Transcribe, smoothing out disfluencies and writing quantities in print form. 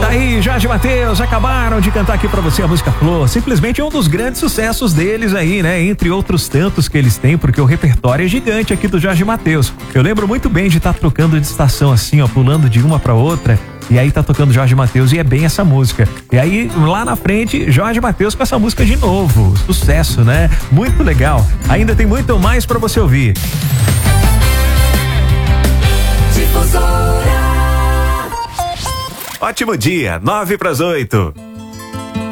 Aí, Jorge Mateus, acabaram de cantar aqui pra você a música Flor, simplesmente um dos grandes sucessos deles aí, né? Entre outros tantos que eles têm, porque o repertório é gigante aqui do Jorge Mateus. Eu lembro muito bem de estar trocando de estação assim, ó, pulando de uma pra outra, e aí tá tocando Jorge Mateus e é bem essa música. E aí, lá na frente, Jorge Mateus com essa música de novo. Sucesso, né? Muito legal. Ainda tem muito mais pra você ouvir. Ótimo dia, 7:50.